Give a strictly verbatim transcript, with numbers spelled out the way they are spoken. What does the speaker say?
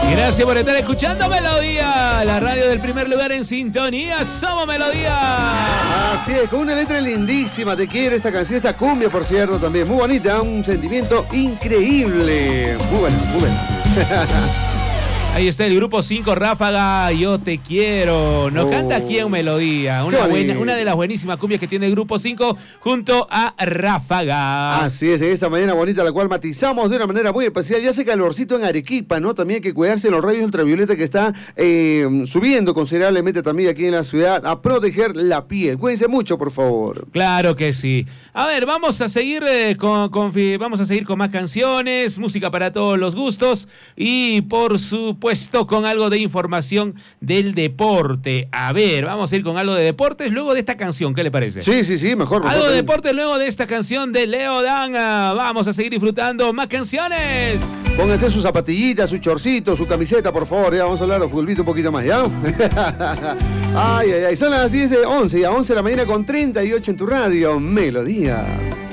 Gracias por estar escuchando Melodía, la radio del primer lugar en sintonía. Somos Melodía. Así es, con una letra lindísima. Te quiero esta canción, esta cumbia, por cierto, también muy bonita, un sentimiento increíble. Muy buena, muy buena. Ahí está el grupo cinco, Ráfaga, Yo Te Quiero. Nos oh. canta aquí en Melodía. Una, buena, una de las buenísimas cumbias que tiene el grupo cinco junto a Ráfaga. Así es, en esta mañana bonita, la cual matizamos de una manera muy especial. Ya hace calorcito en Arequipa, ¿no? También hay que cuidarse de los rayos ultravioleta que está eh, subiendo considerablemente también aquí en la ciudad, a proteger la piel. Cuídense mucho, por favor. Claro que sí. A ver, vamos a seguir eh, con, con, vamos a seguir con más canciones, música para todos los gustos y por supuesto puesto con algo de información del deporte. A ver, vamos a ir con algo de deportes luego de esta canción, ¿qué le parece? Sí, sí, sí, mejor. mejor algo de deportes luego de esta canción de Leo Dan. Vamos a seguir disfrutando más canciones. Pónganse sus zapatillitas, su chorcito, su camiseta, por favor. Ya vamos a hablar de futbolito un poquito más, ¿ya? Ay, ay, ay. Son las diez de once, y a once de la mañana con treinta y ocho en tu radio, Melodía.